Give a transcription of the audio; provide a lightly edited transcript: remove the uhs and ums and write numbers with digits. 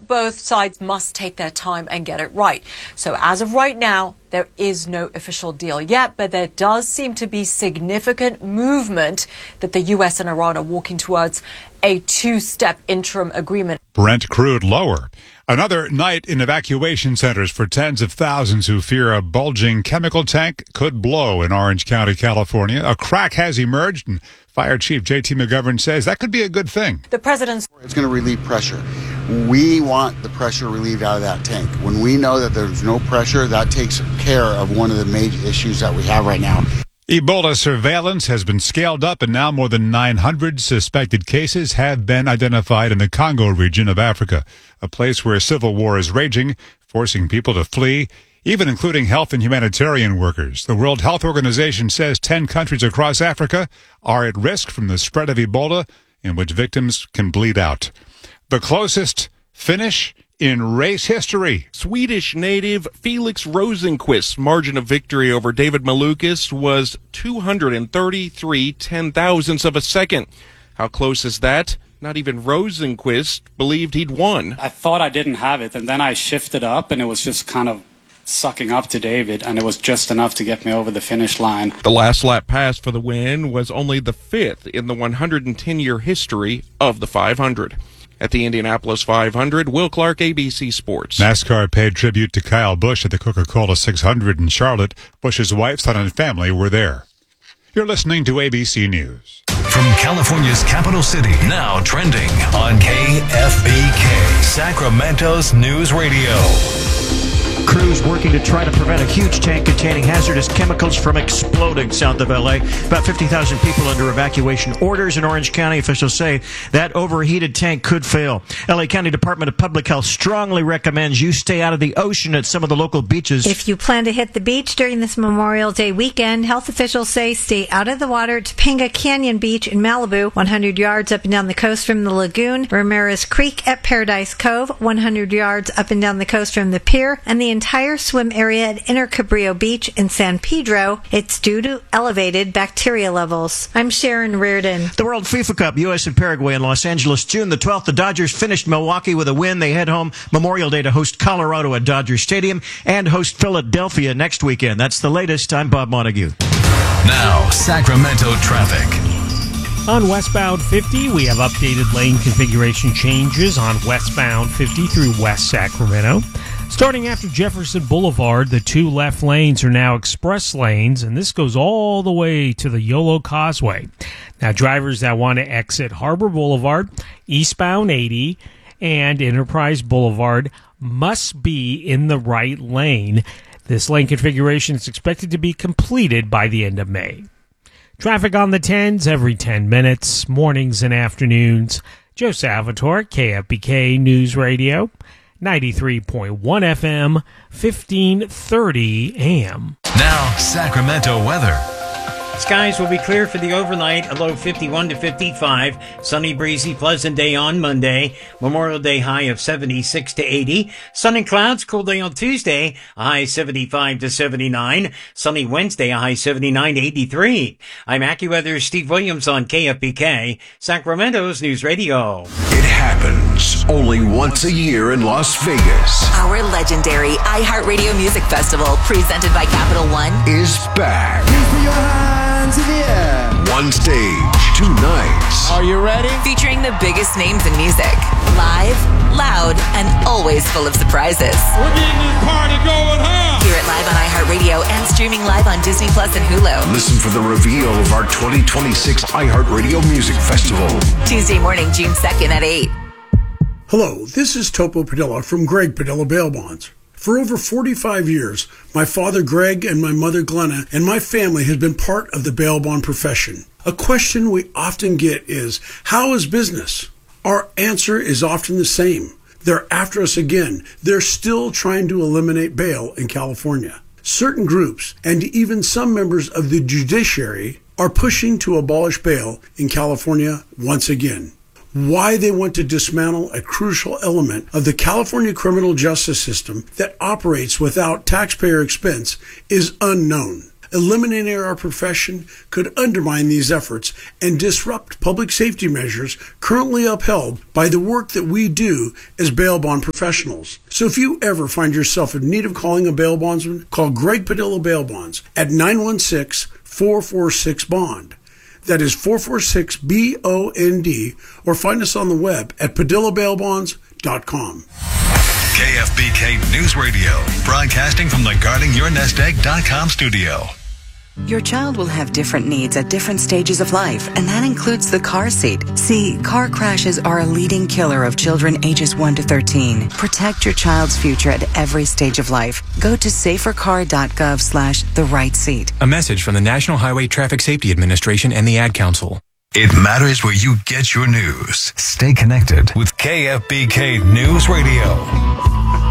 both sides must take their time and get it right. So as of right now, there is no official deal yet, but there does seem to be significant movement that the U.S. and Iran are walking towards a two-step interim agreement. Brent crude lower. Another night in evacuation centers for tens of thousands who fear a bulging chemical tank could blow in Orange County, California. A crack has emerged, and Fire Chief J.T. McGovern says that could be a good thing. The president's... It's going to relieve pressure. We want the pressure relieved out of that tank. When we know that there's no pressure, that takes care of one of the major issues that we have right now. Ebola surveillance has been scaled up, and now more than 900 suspected cases have been identified in the Congo region of Africa, a place where civil war is raging, forcing people to flee, even including health and humanitarian workers. The World Health Organization says 10 countries across Africa are at risk from the spread of Ebola, in which victims can bleed out. The closest finish in race history. Swedish native Felix Rosenqvist's margin of victory over David Malukas was 233 ten-thousandths of a second. How close is that? Not even Rosenqvist believed he'd won. I thought I didn't have it, and then I shifted up, and it was just kind of sucking up to David, and it was just enough to get me over the finish line. The last lap pass for the win was only the fifth in the 110-year history of the 500. At the Indianapolis 500, Will Clark, ABC Sports. NASCAR paid tribute to Kyle Busch at the Coca-Cola 600 in Charlotte. Busch's wife, son, and family were there. You're listening to ABC News. From California's capital city, now trending on KFBK, Sacramento's News Radio. Crews working to try to prevent a huge tank containing hazardous chemicals from exploding south of L.A. About 50,000 people under evacuation orders in Orange County. Officials say that overheated tank could fail. L.A. County Department of Public Health strongly recommends you stay out of the ocean at some of the local beaches. If you plan to hit the beach during this Memorial Day weekend, health officials say stay out of the water at Topanga Canyon Beach in Malibu, 100 yards up and down the coast from the lagoon, Ramirez Creek at Paradise Cove, 100 yards up and down the coast from the pier, and the entire swim area at Inner Cabrillo Beach in San Pedro. It's due to elevated bacteria levels. I'm Sharon Reardon. The World FIFA Cup, U.S. and Paraguay in Los Angeles, June the 12th. The Dodgers finished Milwaukee with a win. They head home Memorial Day to host Colorado at Dodger Stadium and host Philadelphia next weekend. That's the latest. I'm Bob Montague. Now, Sacramento traffic. On westbound 50, we have updated lane configuration changes on westbound 50 through West Sacramento. Starting after Jefferson Boulevard, the two left lanes are now express lanes, and this goes all the way to the Yolo Causeway. Now, drivers that want to exit Harbor Boulevard, eastbound 80, and Enterprise Boulevard must be in the right lane. This lane configuration is expected to be completed by the end of May. Traffic on the 10s every 10 minutes, mornings and afternoons. Joe Salvatore, KFBK News Radio. 93.1 FM, 1530 AM. Now, Sacramento weather. Skies will be clear for the overnight, a low 51 to 55. Sunny, breezy, pleasant day on Monday. Memorial Day high of 76 to 80. Sun and clouds, cool day on Tuesday, a high 75 to 79. Sunny Wednesday, a high 79 to 83. I'm AccuWeather's Steve Williams on KFBK, Sacramento's News Radio. It happens only once a year in Las Vegas. Our legendary iHeartRadio Music Festival, presented by Capital One, is back. Hands in the air. One stage, 2 nights. Are you ready? Featuring the biggest names in music. Live, loud, and always full of surprises. We're getting this party going, huh? Hear it live on iHeartRadio and streaming live on Disney Plus and Hulu. Listen for the reveal of our 2026 iHeartRadio Music Festival. Tuesday morning, June 2nd at 8. Hello, this is Topo Padilla from Greg Padilla Bail Bonds. For over 45 years, my father Greg and my mother Glenna and my family has been part of the bail bond profession. A question we often get is, how is business? Our answer is often the same. They're after us again. They're still trying to eliminate bail in California. Certain groups, and even some members of the judiciary, are pushing to abolish bail in California once again. Why they want to dismantle a crucial element of the California criminal justice system that operates without taxpayer expense is unknown. Eliminating our profession could undermine these efforts and disrupt public safety measures currently upheld by the work that we do as bail bond professionals. So if you ever find yourself in need of calling a bail bondsman, call Greg Padilla Bail Bonds at 916-446-BOND. That is 446-BOND, or find us on the web at PadillaBailBonds.com. KFBK News Radio, broadcasting from the GuardingYourNestEgg.com studio. Your child will have different needs at different stages of life, and that includes the car seat. See, car crashes are a leading killer of children ages 1 to 13. Protect your child's future at every stage of life. Go to safercar.gov/the right seat. A message from the National Highway Traffic Safety Administration and the Ad Council. It matters where you get your news. Stay connected with KFBK News Radio.